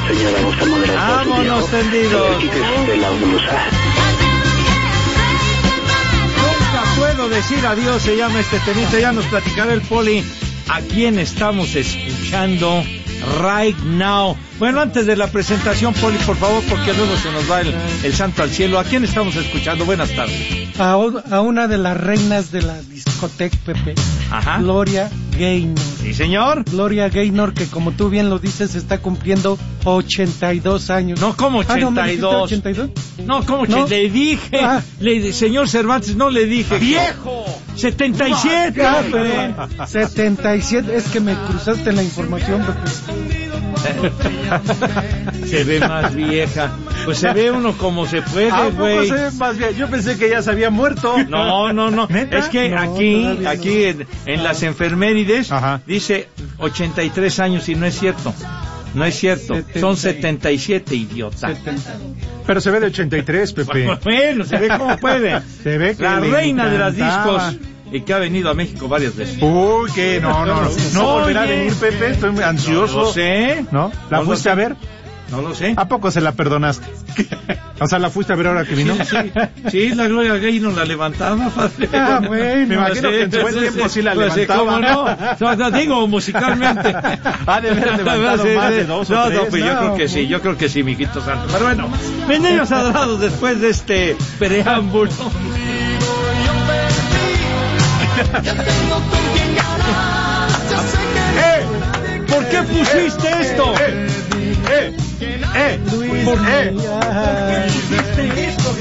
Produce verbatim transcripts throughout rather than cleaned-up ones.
señora, gusta moderar. Vámonos tendidos. De la blusa. Nunca puedo decir adiós, se llama este temita, ya nos platicará el Poli a quién estamos escuchando right now. Bueno, antes de la presentación, Poli, por favor, porque luego se nos va el, el santo al cielo. ¿A quién estamos escuchando? Buenas tardes. A, a una de las reinas de la discoteca, Pepe. Ajá. Gloria Gaynor. Sí, señor. Gloria Gaynor, que como tú bien lo dices, está cumpliendo ochenta y dos años. No, ¿cómo ochenta y dos? Ah, ¿no, ochenta y dos? No, ¿cómo ¿No? Le dije, ah. le, señor Cervantes, no le dije. ¡Viejo! setenta y siete, Ah, hombre. setenta y siete, es que me cruzaste la información, Pepe. Se ve más vieja. Pues se ve uno como se puede, güey. Se ve más vieja? Yo pensé que ya se había muerto. No, no, no. ¿Neta? Es que No, aquí, todavía aquí no. en, en las enfermerides Ajá. dice ochenta y tres años y no es cierto. No es cierto. setenta. Son setenta y siete, idiota. setenta. Pero se ve de ochenta y tres, Pepe. Bueno, se ve como puede. Se ve que La le reina de las encantaba. discos y que ha venido a México varias veces. Uy, que no, no, no. No volverá a Oye. venir, Pepe. Estoy muy ansioso. No lo sé. ¿No? ¿La No lo fuiste sé. a ver? No lo sé. ¿A poco se la perdonaste? O sea, ¿la fuiste a ver ahora que vino? Sí, sí, sí, la Gloria Gaynor la levantaba, padre. Ah, bueno. Me imagino que en su buen tiempo sí la levantaba. ¿Cómo no? No, no, digo, musicalmente. Ha de haber levantado Sí, más sí. de dos o no, tres. No, pues yo No, creo que pues. sí, yo creo que sí, mijito santo. Pero bueno, mis niños adorados, después de este preámbulo. ¡Eh! ¿Por qué pusiste esto? ¡Eh! ¡Eh! ¡Eh! Luis ¿Por qué? Miguel. ¿Hiciste esto,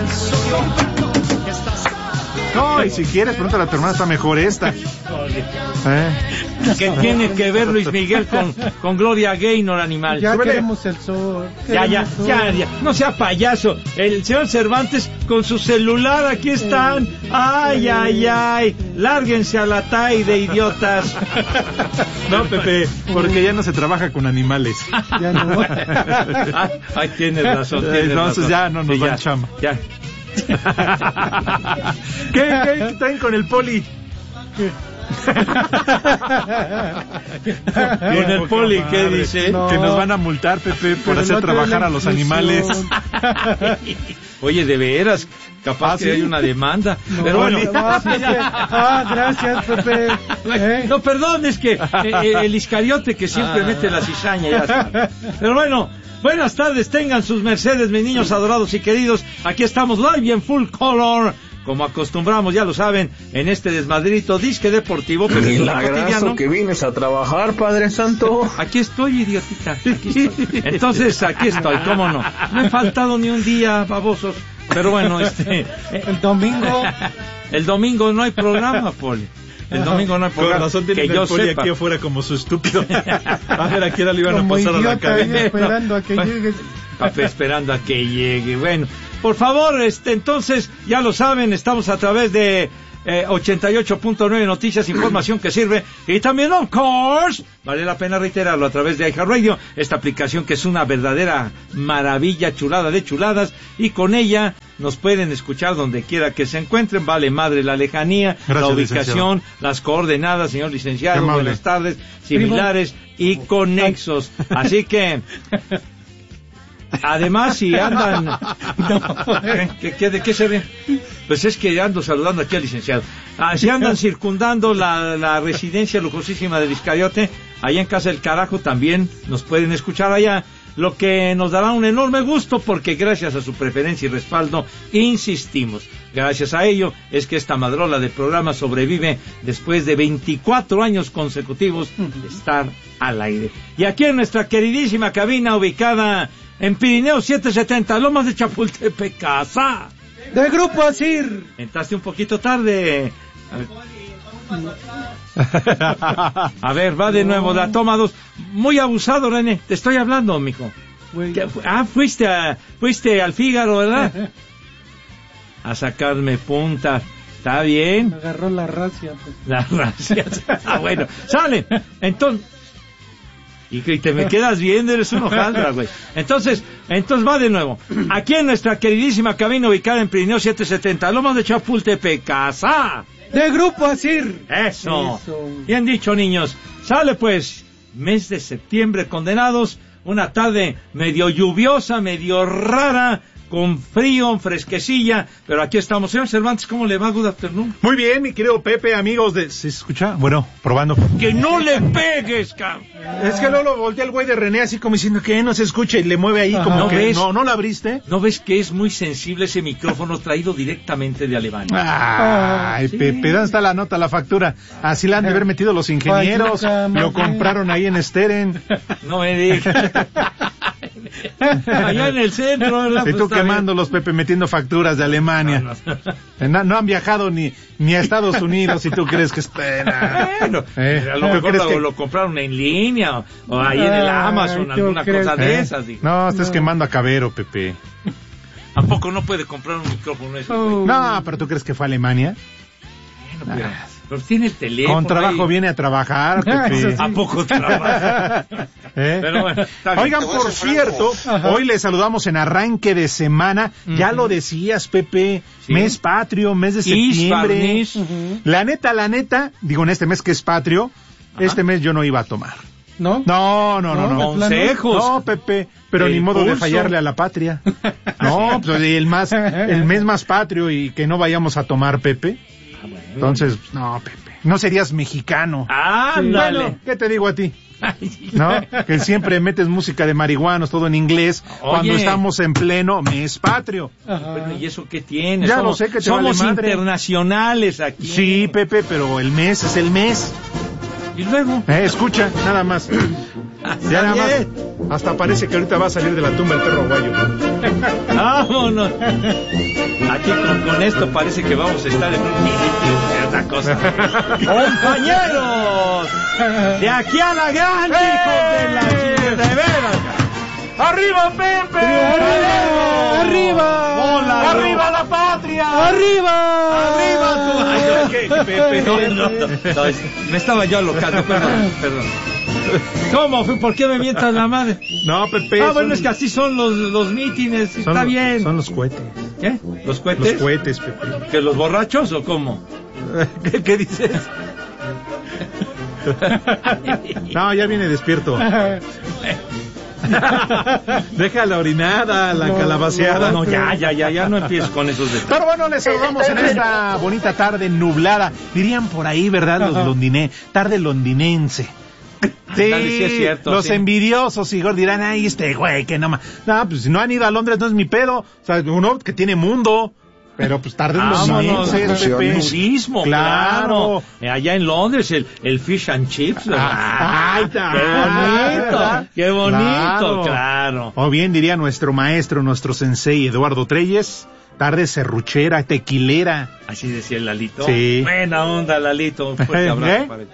No, y si quieres, pronto la tu hermana está mejor esta. ¿Eh? ¿Qué tiene que ver Luis Miguel con, con Gloria Gaynor, animal? Ya Súbele. queremos el sol. Ya, ya, queremos sol. ya, ya, no sea payaso. El señor Cervantes con su celular, aquí están. Ay, ay, ay. Lárguense a la taide, idiotas. No, Pepe, porque ya no se trabaja con animales. Ya no. Ah, ay, tienes razón, tienes Entonces razón. ya no nos Sí, dan ya, chamba. Ya. ¿Qué, qué traen con el Poli? Con el Poli, ¿qué dice? No. Que nos van a multar, Pepe, por Pero hacer no trae trabajar la a los inclusión. animales. Oye, de veras, capaz ¿Ah, que sí? hay una demanda. No, Pero bueno. Ah, Pepe. Ah, gracias, Pepe. ¿Eh? No, perdón, es que eh, eh, el iscariote que siempre mete la cizaña, ya sabe. Pero bueno, buenas tardes, tengan sus mercedes, mis niños adorados y queridos. Aquí estamos live y en full color, como acostumbramos, ya lo saben, en este desmadrito disque deportivo. Pero Milagrazo que vienes a trabajar, Padre Santo. Aquí estoy, idiotita. Aquí estoy. Entonces, aquí estoy, cómo no. No he faltado ni un día, babosos. Pero bueno, este... El domingo. El domingo no hay programa, Poli. El domingo no hay Con programa. razón tienen que el yo Poli sepa. aquí afuera como su estúpido. A ver, ¿a qué hora le iban a Como pasar a la idiota ahí cabina? esperando a que Bueno. llegue. Papi, esperando a que llegue. Bueno, por favor, este, entonces, ya lo saben, estamos a través de eh, ochenta y ocho punto nueve Noticias, información que sirve. Y también, of course, vale la pena reiterarlo, a través de iHeartRadio, esta aplicación que es una verdadera maravilla, chulada de chuladas, y con ella nos pueden escuchar donde quiera que se encuentren. Vale madre la lejanía, Gracias, la ubicación, licenciado. las coordenadas, señor licenciado, Qué amable. buenas tardes, similares y conexos. Así que... Además, si andan... ¿Qué, qué, qué- ¿De qué se ve? Pues es que ando saludando aquí al licenciado. Ah, si andan circundando la, la residencia lujosísima del Iscariote, allá en Casa del Carajo también nos pueden escuchar allá, lo que nos dará un enorme gusto porque gracias a su preferencia y respaldo, insistimos, gracias a ello es que esta madrola de programa sobrevive después de veinticuatro años consecutivos de estar al aire. Y aquí en nuestra queridísima cabina ubicada en Pirineo setecientos setenta, Lomas de Chapultepec, casa. De Grupo Asir. Entraste un poquito tarde. A ver, va de nuevo, la toma dos. Muy abusado, René, te estoy hablando, mijo. Güey. ¿Qué fu- Ah, fuiste a, fuiste al Fígaro, ¿verdad? A sacarme punta. ¿Está Me bien? agarró la racia. Pues. Las gracias. Ah, bueno, sale. Entonces... Y que te me quedas viendo, eres un hojaldra, güey. Entonces, entonces va de nuevo. Aquí en nuestra queridísima cabina ubicada en Pirineo setecientos setenta, Lomas de Chapultepec, casa. De Grupo Asir. Eso. Eso. Bien dicho, niños. Sale pues, mes de septiembre, condenados. una tarde medio lluviosa, medio rara, con frío, fresquecilla, pero aquí estamos. Señor Cervantes, ¿cómo le va? Good afternoon. Muy bien, mi querido Pepe, amigos de... ¿Se escucha? Bueno, probando. ¡Que no le pegues, cabrón! Es que luego lo voltea el güey de René así como diciendo que no se escucha y le mueve ahí. Ajá. Como ¿No que ves? no, ¿no la abriste? ¿No ves que es muy sensible ese micrófono traído directamente de Alemania? Ay, sí. Pepe, ¿dónde está la nota, la factura? Así la han de haber metido los ingenieros, lo compraron ahí en Steren. No me digas. Allá en el centro, ¿verdad? Y tú Pues quemándolos, Pepe, metiendo facturas de Alemania. No, no. No, no han viajado ni, ni a Estados Unidos y tú crees que espera. Bueno, ¿Eh? a lo mejor lo, que... lo compraron en línea o, o ahí en el Amazon, Ay, alguna cosa ¿Eh? de esas. Digo. No, estás no. quemando a Cabero, Pepe. ¿A poco no puede comprar un micrófono eso? Oh. No, pero ¿tú crees que fue a Alemania? Bueno, pero... Ah. Pero tiene el teléfono. Con trabajo ahí. Viene a trabajar, Pepe. Sí. ¿A poco trabaja? ¿Eh? Pero bueno, oigan, por cierto, Ajá. hoy les saludamos en arranque de semana. Uh-huh. Ya lo decías, Pepe. ¿Sí? Mes patrio, mes de septiembre. Uh-huh. La neta, la neta, digo en este mes que es patrio, Ajá. este mes yo no iba a tomar. ¿No? No, no, no, no. Consejos. No, Pepe, pero el ni modo pulso. de fallarle a la patria. No, pues el más, el mes más patrio y que no vayamos a tomar, Pepe. Entonces, no, Pepe, no serías mexicano. Ah, sí. Dale. Bueno, ¿qué te digo a ti? ¿No? Que siempre metes música de marihuanos, todo en inglés, Oye. cuando estamos en pleno mes patrio. Bueno, ¿y eso qué tiene? Ya somos, lo sé que te somos vale madre. internacionales aquí. Sí, Pepe, pero el mes es el mes. ¿Y luego? Eh, escucha, nada más. Ya nada más. Hasta parece que ahorita va a salir de la tumba el perro aguayo. Vámonos. Aquí con, con esto parece que vamos a estar en un otra cosa. ¡Compañeros! De aquí a la grande, ¡Eh! hijos de la chingada, de veras. ¡Arriba, Pepe! ¡Arriba! ¡Arriba! ¡Hola! ¡Arriba la patria! ¡Arriba! ¡Arriba tú! Ay, ¿qué, Pepe? No, no, no, no, me estaba yo alocando, perdón, perdón. ¿Cómo? ¿Por qué me mientas la madre? No, Pepe. Ah, bueno, son... es que así son los, los mítines, son está los, bien. Son los cohetes. ¿Qué? ¿Los cohetes? Los cohetes, Pepe. ¿Que los borrachos o cómo? ¿Qué, qué dices? No, ya viene despierto. Deja la orinada, la no, calabaceada. No, ya, ya, ya, ya no empieces con esos detalles. Pero bueno, les saludamos en esta bonita tarde nublada. Dirían por ahí, ¿verdad? Los londinenses. Tarde londinense. Sí, Dale, sí es cierto, los sí. envidiosos Igor dirán, ay, este güey, que no más. No, pues si no han ido a Londres no es mi pedo. O sea, uno que tiene mundo. Pero pues tarde en los turismo, claro. claro. Allá en Londres, el, el fish and chips. Ah, ay, qué bonito, qué bonito, claro. claro. O bien diría nuestro maestro, nuestro sensei Eduardo Treyes, tarde serruchera, tequilera. Así decía el Lalito. Sí. Buena onda, Lalito. Un fuerte abrazo ¿Eh? para él.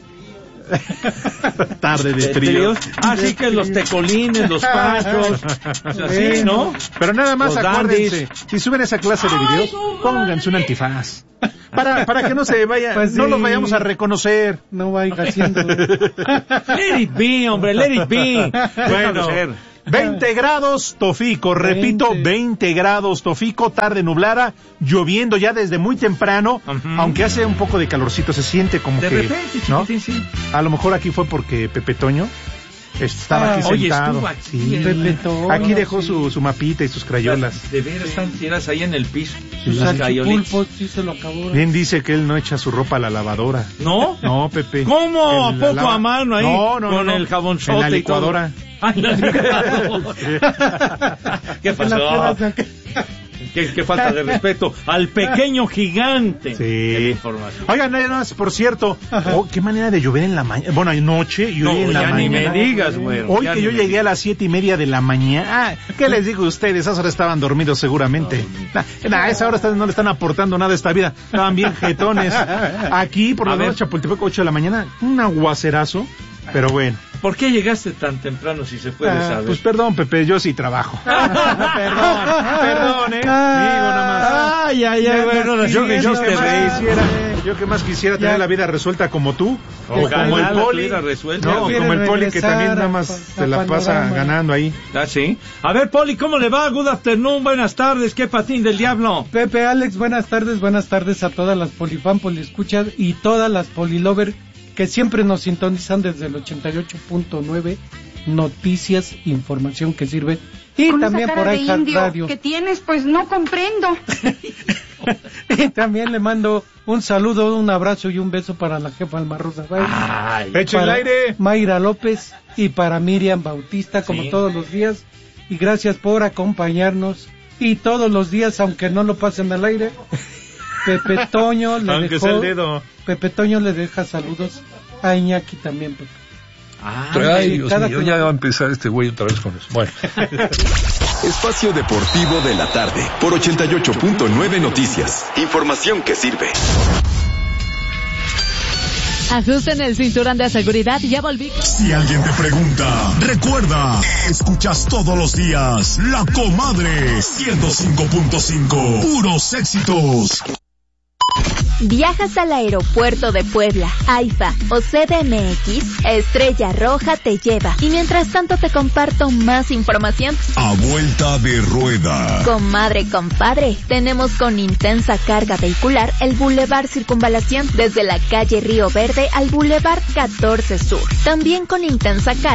Tarde de tríos. Así que los tecolines, los panchos, así, ¿no? Pero nada más los acuérdense, dandies. Si suben esa clase de videos, pónganse un antifaz. Para, para que no se vaya, pues sí. no los vayamos a reconocer. No vaya haciendo. Let it be, hombre, let it be. Bueno, veinte grados, Tofico, repito, veinte. veinte grados, Tofico, tarde nublada, lloviendo ya desde muy temprano, uh-huh. aunque hace un poco de calorcito, se siente como de que, repente, ¿no? Sí, sí. A lo mejor aquí fue porque Pepe Toño estaba aquí ah, oye, sentado. estuvo aquí, sí. Pepe Toño, aquí dejó sí. su, su mapita y sus crayolas. De veras están tiradas ahí en el piso. Sí. Sus salchipulpos, sí se lo acabó. Bien dice que él no echa su ropa a la lavadora. ¿No? No, Pepe. ¿Cómo? ¿A poco lava... a mano ahí? No, no, con no, el jabonzote en la licuadora. Ay, la licuadora. ¿Qué pasó? Qué, qué falta de respeto al pequeño gigante. Sí. Oigan, nada más, por cierto, oh, qué manera de llover en la mañana. Bueno, anoche y hoy no, en la ya mañana. Ni me digas, güey. Hoy que yo llegué digas. a las siete y media de la mañana. Ah, ¿qué les digo a ustedes? A esa hora estaban dormidos seguramente. No, nah, nah, a esa hora no le están aportando nada a esta vida. Estaban bien jetones. Aquí, por la noche, Chapultepec, ocho de la mañana, un aguacerazo. Pero bueno. ¿Por qué llegaste tan temprano, si se puede ah, saber? Pues perdón, Pepe, yo sí trabajo. perdón, perdón, ¿eh? Ah, Digo nada más. Ay, ay, ay, bueno, yo, yo, yo que más quisiera, yo que más quisiera tener ya. la vida resuelta como tú, o Ojalá como el Poli. Resuelta. No, como el Poli que también nada más a, se la pasa panorama. ganando ahí. Ah, sí. A ver, Poli, ¿cómo le va? Good afternoon, buenas tardes, ¿qué patín del diablo? Pepe, Alex, buenas tardes, buenas tardes a todas las polifan, poliescuchas y todas las polilover que siempre nos sintonizan desde el ochenta y ocho punto nueve noticias, información que sirve. Y Con también esa cara por de iHeart indio Radio. que tienes, pues no comprendo. Y también le mando un saludo, un abrazo y un beso para la jefa Alma Rosa Valls, ¡Echa el aire! Mayra López y para Miriam Bautista, como Sí. todos los días. Y gracias por acompañarnos. Y todos los días, aunque no lo pasen al aire, Pepe Toño le Aunque dejó, sea el dedo. Pepe Toño le deja saludos a Iñaki también, Pepe. Ah, Ay, sí, Dios cada mío, que- ya va a empezar este güey otra vez con eso. Bueno. Espacio Deportivo de la Tarde por ochenta y ocho punto nueve Noticias. Información que sirve. Ajusten el cinturón de seguridad y ya volví. Si alguien te pregunta, recuerda, escuchas todos los días La Comadre ciento cinco punto cinco, puros éxitos. ¿Viajas al aeropuerto de Puebla, AIFA o C D M X? Estrella Roja te lleva. Y mientras tanto te comparto más información. A vuelta de rueda. Comadre, compadre, tenemos con intensa carga vehicular el Boulevard Circunvalación desde la calle Río Verde al Boulevard catorce Sur. También con intensa carga